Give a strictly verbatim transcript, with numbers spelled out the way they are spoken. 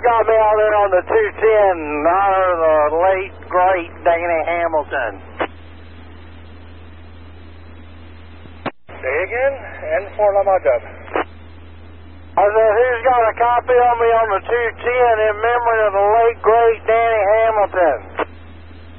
got me out there on the two ten in honor of the late, great Danny Hamilton? Say again? N for Lama Dub. I said, who's got a copy of me on the two ten in memory of the late, great Danny Hamilton?